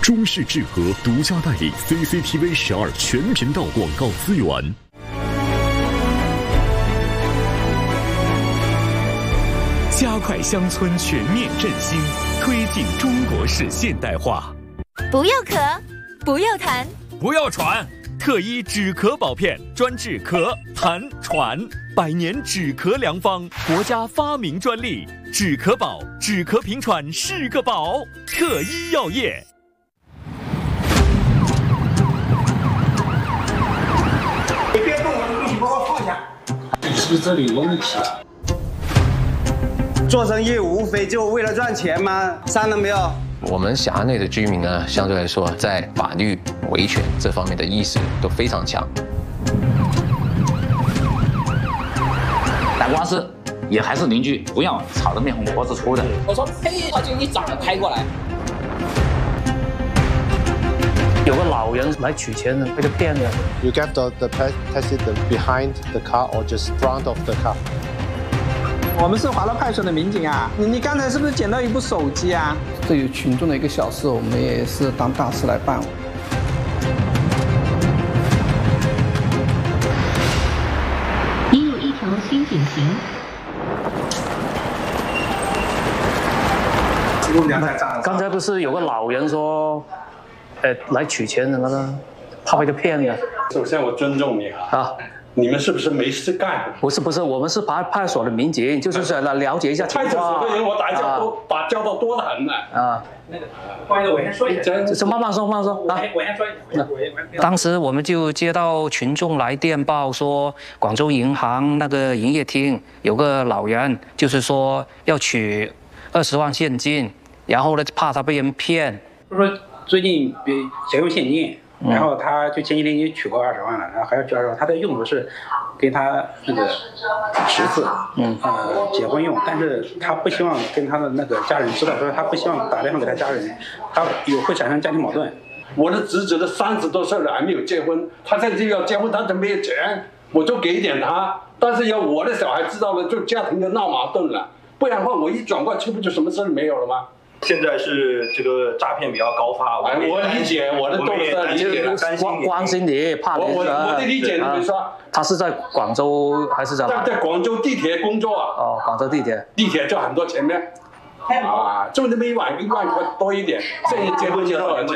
中视智和独家代理 CCTV 12全频道广告资源。 加快乡村全面振兴，推进中国式现代化。 不要咳，不要痰， 不要喘。特医止咳宝片，专治咳、痰、喘，100年止咳良方，国家发明专利。止咳宝，止咳平喘是个宝。特医药业。 你别动我的东西，把我放下。是不是这里有问题啊？ 做生意无非就为了赚钱吗？删了没有？ 我们辖内的居民呢，相对来说在法律维权这方面的意识都非常强。 打官司也还是邻居，不要吵得面红脖子粗的。 我说呸，他就一掌拍过来。 有个老人来取钱的，被他骗了。 You get the passenger behind the car or just front of the car. 我们是华乐派出所的民警啊，你刚才是不是捡到一部手机啊？ 对于群众的一个小事，我们也是当大事来办。 已有一条新警行。 刚才不是有个老人说，来取钱什么的，怕被他骗的。 首先我尊重你啊。你们是不是没事干？ 不是，我们是派出所的民警，就是想来了解一下情况。 派出所的人，我打架都把交道多得很呢。 那个，不好意思，我先说一下。 慢慢说。 我先说一下。 当时我们就接到群众来电报说，广州银行那个营业厅有个老人，就是说要取20万现金，然后呢怕他被人骗。 就说最近想用现金。然后他就前几天已经取过20万了，然后还要取20万。他的用途是给他那个侄子，结婚用，但是他不希望跟他的那个家人知道，所以他不希望打电话给他家人，他会产生家庭矛盾。 我的侄子都30多岁了还没有结婚，他现在要结婚，他都没有钱，我就给点他。但是要我的小孩知道了，就家庭就闹矛盾了，不然的话我一转过去不就什么事没有了吗？ 现在是这个诈骗比较高发， 我理解，我的动作理解， 关心你，怕你。 我的理解，你比如说， 他是在广州还是在广州地铁工作啊？ 哦，广州地铁就很多前面，就那么1万块多一点，这一结婚就